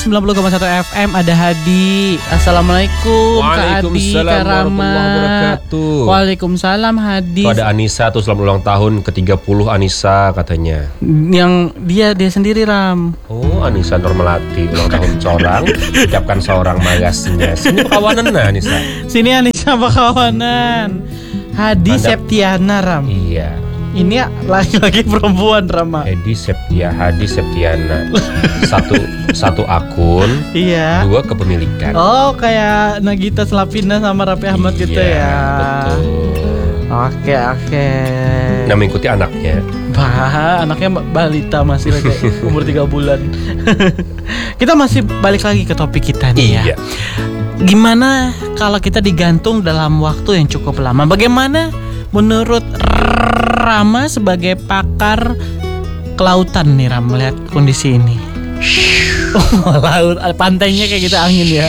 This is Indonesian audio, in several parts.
90,1 FM ada Hadi. Assalamualaikum Kak Adi, Kak Rama. Waalaikumsalam Hadi. Tuh ada Anissa tuh selamat ulang tahun ke-30 Anissa katanya. Yang dia sendiri Ram. Oh Anissa Normalati ulang tahun seorang. Ucapkan seorang magasnya. Sini kawanan nah Anissa. Sini Anissa kawanan. Hadi Septiana Ram. Iya. Ini laki-laki perempuan Rama. Hadi Septiana. Satu akun. Iya. 2 kepemilikan. Oh kayak Nagita Slavina sama Raffi Ahmad gitu ya. Betul. Oke. Nah mengikuti anaknya. Anaknya balita masih lagi umur 3 bulan. Kita masih balik lagi ke topik kita nih ya. Iya. Gimana kalau kita digantung dalam waktu yang cukup lama? Bagaimana menurut Rama sebagai pakar kelautan nih Ram melihat kondisi ini? Oh, laut, pantainya kayak gitu angin ya.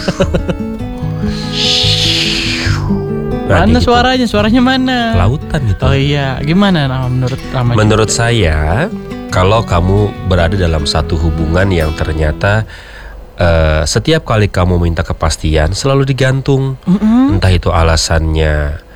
Mana gitu. Suaranya mana? Kelautan gitu. Oh iya, gimana Rama menurut Rama? Menurut saya, kalau kamu berada dalam satu hubungan yang ternyata setiap kali kamu minta kepastian selalu digantung, entah itu alasannya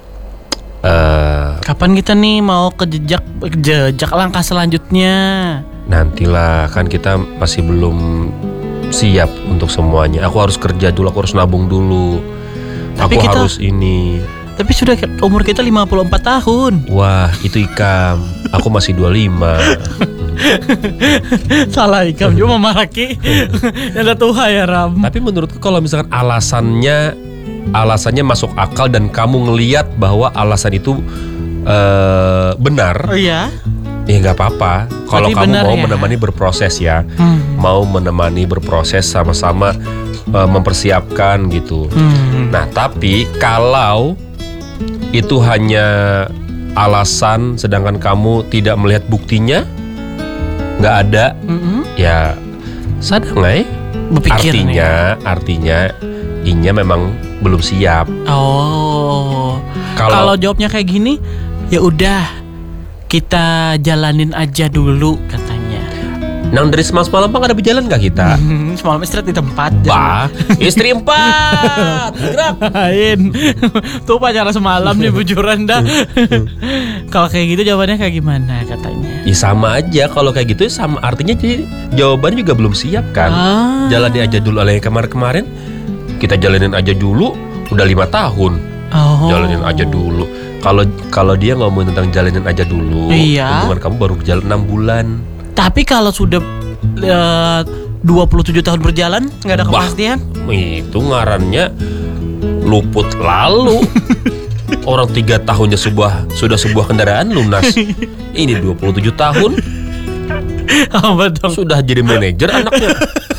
kapan kita nih mau ke jejak langkah selanjutnya? Nantilah, kan kita masih belum siap untuk semuanya. Aku harus kerja dulu, aku harus nabung dulu. Tapi aku kita, harus ini. Tapi sudah umur kita 54 tahun. Wah, itu Ikam. Aku masih 25. Salah Ikam juga Maraki. Yang tua ya Ram. Tapi menurutku kalau misalkan alasannya masuk akal dan kamu ngelihat bahwa alasan itu benar. Oh iya. Ya nggak apa-apa. Kalau kamu mau ya? menemani berproses ya, mau menemani berproses sama-sama mempersiapkan gitu. Nah tapi kalau itu hanya alasan sedangkan kamu tidak melihat buktinya, nggak ada, ya sadang artinya Inya memang belum siap. Oh. Kalau jawabnya kayak gini, ya udah kita jalanin aja dulu katanya. Nang dari semalam pak ada berjalan gak kita? Semalam istirahat di tempat. Bah, istri 4 gerak. Tuh pacara semalam nih bujuran dah. Kalau kayak gitu jawabannya kayak gimana katanya? Ya sama aja kalau kayak gitu sama artinya jadi jawabannya juga belum siap kan. Jalanin aja dulu oleh yang kemarin. Kita jalanin aja dulu, udah 5 tahun. Jalanin aja dulu. Kalau dia ngomongin tentang jalanin aja dulu, hubungan kamu baru berjalan 6 bulan. Tapi kalau sudah 27 tahun berjalan nggak ada kepastian? Itu ngarannya luput lalu. Orang 3 tahunnya sudah sebuah kendaraan lunas. Ini 27 tahun. Betul. Sudah jadi manajer anaknya.